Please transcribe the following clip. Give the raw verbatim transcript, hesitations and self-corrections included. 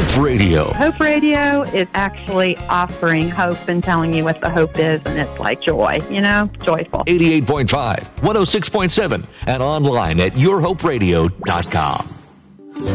Hope Radio. Hope Radio is actually offering hope and telling you what the hope is, and it's like joy, you know, joyful. eighty-eight point five, one oh six point seven, and online at your hope radio dot com.